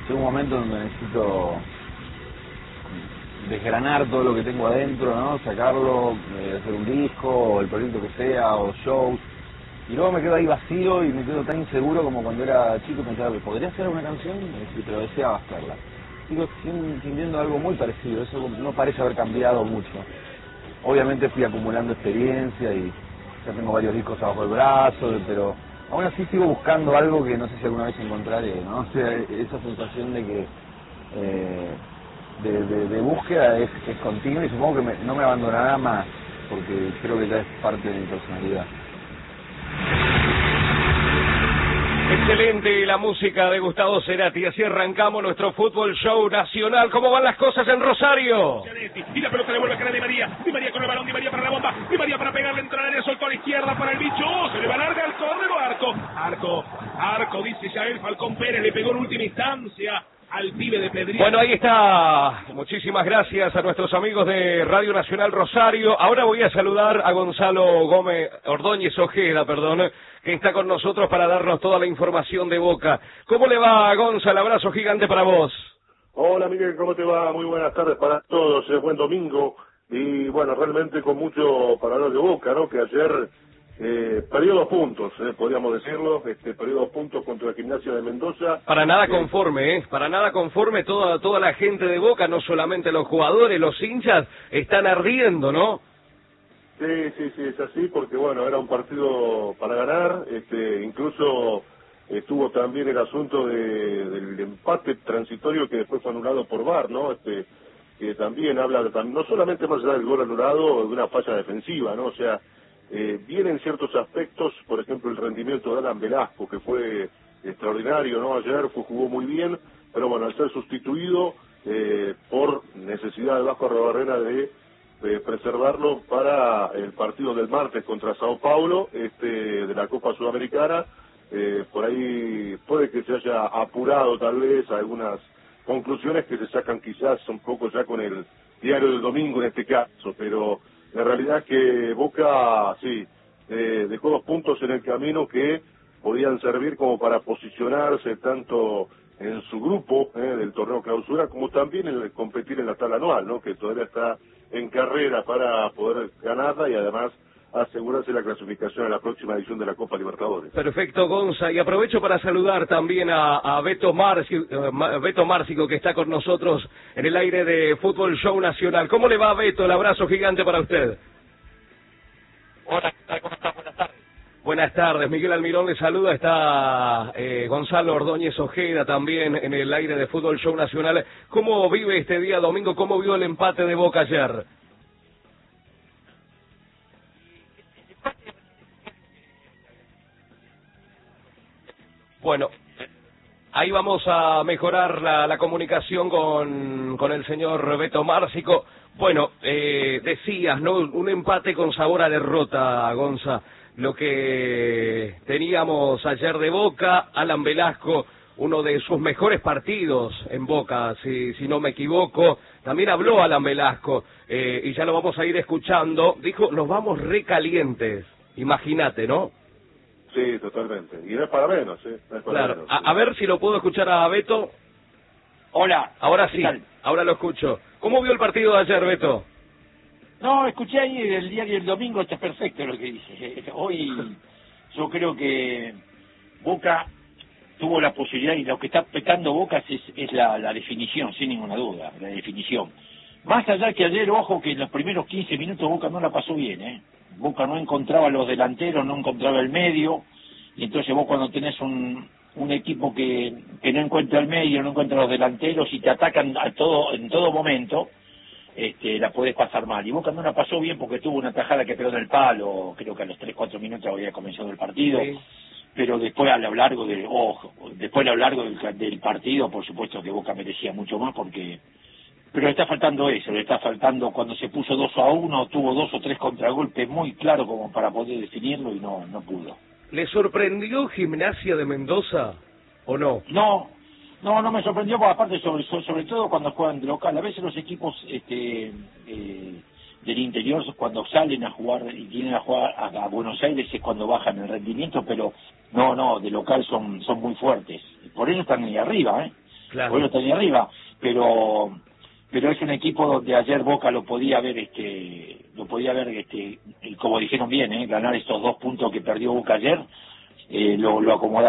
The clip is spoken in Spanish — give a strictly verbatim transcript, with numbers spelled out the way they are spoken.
Llega un momento donde necesito desgranar todo lo que tengo adentro, ¿no? Sacarlo, eh, hacer un disco, o el proyecto que sea, o shows. Y luego me quedo ahí vacío y me quedo tan inseguro como cuando era chico, pensaba que podría hacer una canción, y pero deseaba hacerla. Sigo sintiendo algo muy parecido, eso no parece haber cambiado mucho. Obviamente fui acumulando experiencia y ya tengo varios discos abajo el brazo, pero aún así sigo buscando algo que no sé si alguna vez encontraré, ¿no? O sea, esa sensación de que eh, de, de, de búsqueda es, es continua y supongo que me, no me abandonará más, porque creo que ya es parte de mi personalidad. Excelente la música de Gustavo Cerati. Así arrancamos nuestro fútbol show nacional. ¿Cómo van las cosas en Rosario? Y la pelota le vuelve a caer a Di María. Di María con el balón, Di María para la bomba. Di María para pegarle, entrar en el soltó a la izquierda para el bicho. Se le va larga al córner, Arco. Arco, Arco, dice Yael Falcón Pérez. Le pegó en última instancia al pibe de Pedrillo. Bueno, ahí está. Muchísimas gracias a nuestros amigos de Radio Nacional Rosario. Ahora voy a saludar a Gonzalo Gómez, Ordóñez Ojeda, perdón, que está con nosotros para darnos toda la información de Boca. ¿Cómo le va, Gonzalo? Abrazo gigante para vos. Hola, Miguel, ¿cómo te va? Muy buenas tardes para todos. Es buen domingo y, bueno, realmente con mucho para hablar de Boca, ¿no? Que ayer eh, perdió dos puntos, eh, podríamos decirlo, este, perdió dos puntos contra la Gimnasia de Mendoza. Para nada eh, conforme, ¿eh? Para nada conforme toda, toda la gente de Boca, no solamente los jugadores, los hinchas, están ardiendo, ¿no? Sí, sí, sí, es así, porque, bueno, era un partido para ganar, este, incluso estuvo también el asunto de, del empate transitorio que después fue anulado por V A R, ¿no? Este, que también habla, de, no solamente más allá del gol anulado, de una falla defensiva, ¿no? O sea, eh, vienen ciertos aspectos, por ejemplo, el rendimiento de Alan Velasco, que fue extraordinario, ¿no? Ayer fue, jugó muy bien, pero bueno, al ser sustituido eh, por necesidad de Vasco Arrobarrena de Eh, preservarlo para el partido del martes contra Sao Paulo, este, de la Copa Sudamericana. Eh, por ahí puede que se haya apurado tal vez algunas conclusiones que se sacan quizás un poco ya con el diario del domingo en este caso, pero la realidad es que Boca, sí, eh, dejó dos puntos en el camino que podían servir como para posicionarse tanto en su grupo eh, del torneo clausura como también en el competir en la tabla anual, ¿no? Que todavía está en carrera para poder ganarla y además asegurarse la clasificación a la próxima edición de la Copa Libertadores. Perfecto, Gonza, y aprovecho para saludar también a, a Beto Márcico, uh, Beto Márcico, que está con nosotros en el aire de Fútbol Show Nacional. ¿Cómo le va, Beto? El abrazo gigante para usted. Hola, ¿qué tal? ¿Cómo estás? Buenas tardes. Buenas tardes, Miguel Almirón le saluda, está eh, Gonzalo Ordóñez Ojeda también en el aire de Fútbol Show Nacional. ¿Cómo vive este día domingo? ¿Cómo vio el empate de Boca ayer? Bueno, ahí vamos a mejorar la, la comunicación con, con el señor Beto Márcico. Bueno, eh, decías, ¿no? Un empate con sabor a derrota, Gonza. Lo que teníamos ayer de Boca, Alan Velasco, uno de sus mejores partidos en Boca, si, si no me equivoco. También habló Alan Velasco, eh, y ya lo vamos a ir escuchando. Dijo, nos vamos recalientes. Imagínate, ¿no? Sí, totalmente. Y no es para menos, ¿eh? No es para Claro. menos. A, a ver si lo puedo escuchar a Beto. Hola. Ahora ¿qué sí, tal? ahora lo escucho. ¿Cómo vio el partido de ayer, Beto? No, escuché ahí el diario El Domingo, está perfecto lo que dice. Hoy yo creo que Boca tuvo la posibilidad, y lo que está petando Boca es, es la, la definición, sin ninguna duda, la definición. Más allá que ayer, ojo, que en los primeros quince minutos Boca no la pasó bien, ¿eh? Boca no encontraba los delanteros, no encontraba el medio, y entonces vos cuando tenés un, un equipo que, que no encuentra el medio, no encuentra los delanteros y te atacan a todo en todo momento, este, la podés pasar mal. Y Boca no la pasó bien porque tuvo una tajada que pegó en el palo, creo que a los tres cuatro minutos había comenzado el partido, sí. Pero después a lo largo del ojo, después a lo largo del, del partido, por supuesto que Boca merecía mucho más porque... Pero le está faltando eso, le está faltando cuando se puso dos a uno, tuvo dos o tres contragolpes muy claros como para poder definirlo y no, no pudo. ¿Le sorprendió Gimnasia de Mendoza o no? No, no, no me sorprendió, porque aparte sobre, sobre todo cuando juegan de local. A veces los equipos este, eh, del interior cuando salen a jugar y vienen a jugar a, a Buenos Aires es cuando bajan el rendimiento, pero no, no, de local son, son muy fuertes. Por eso están ahí arriba, ¿eh? Claro. Hoy lo tenía arriba, pero pero es un equipo donde ayer Boca lo podía ver, este, lo podía ver, este, y como dijeron bien, eh, ganar estos dos puntos que perdió Boca ayer, eh, lo, lo acomodaba.